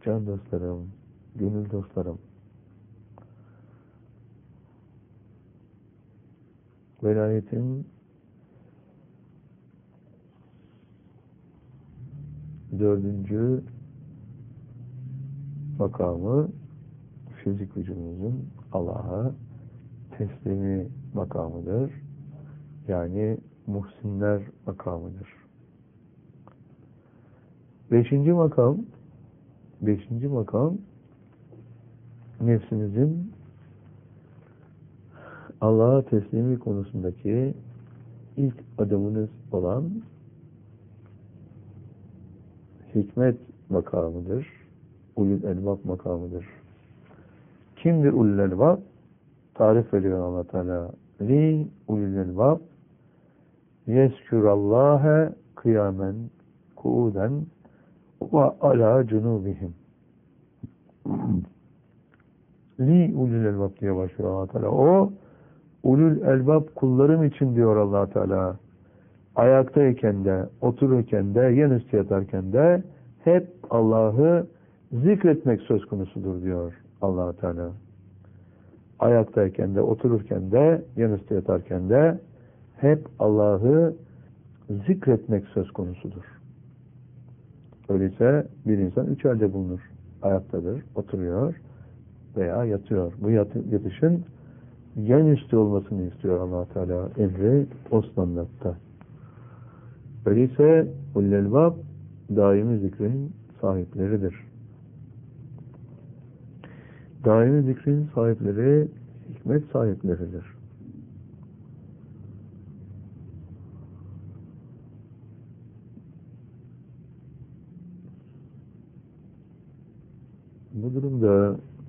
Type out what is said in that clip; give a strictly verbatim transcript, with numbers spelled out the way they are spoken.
can dostlarım, gönül dostlarım. Velayetin dördüncü makamı fizik vücudumuzun Allah'a teslimi makamıdır. Yani muhsinler makamıdır. Beşinci makam beşinci makam nefsimizin Allah'a teslimi konusundaki ilk adımınız olan hikmet makamıdır. Ulul elbab makamıdır. Kimdir ulul elbab? Tarif ediyor Allah Teala. Li ulul elbab yeskürallâhe kıyamen kuuden ve ala cunubihim. Li ulul elbab diye başlıyor Allah Teala. O ulul elbab kullarım için diyor Allah Teala. Ayaktayken de, otururken de, yan üstü yatarken de hep Allah'ı zikretmek söz konusudur diyor Allah Teala. Ayaktayken de, otururken de, yan üstü yatarken de hep Allah'ı zikretmek söz konusudur. Öyleyse bir insan üç halde bulunur. Ayaktadır, oturuyor veya yatıyor. Bu yat yatışın yan üstü olmasını istiyor Allah Teala emri Osmanlı'da. Öyleyse ulul elbab daimi zikrin sahipleridir. Daimi zikrin sahipleri hikmet sahipleridir. Bu durumda